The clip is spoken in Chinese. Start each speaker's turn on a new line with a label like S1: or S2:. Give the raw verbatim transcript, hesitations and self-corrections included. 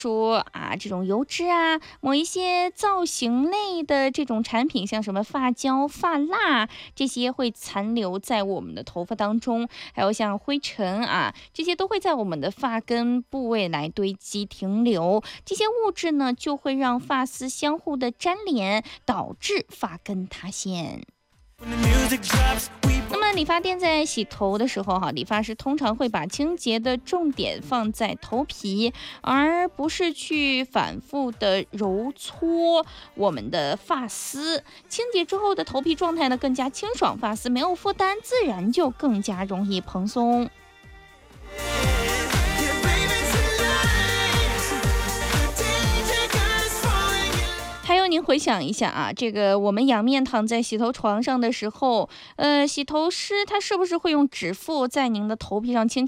S1: 说啊，这种油脂啊，某一些造型类的这种产品，像什么发胶、发蜡，这些会残留在我们的头发当中，还有像灰尘啊，这些都会在我们的发根部位来堆积停留。这些物质呢，就会让发丝相互的粘连，导致发根塌陷。那么理发店在洗头的时候哈，理发师通常会把清洁的重点放在头皮，而不是去反复的揉搓我们的发丝。清洁之后的头皮状态呢更加清爽，发丝没有负担，自然就更加容易蓬松。还有您回想一下啊，这个我们仰面躺在洗头床上的时候，呃，洗头师他是不是会用指腹在您的头皮上轻轻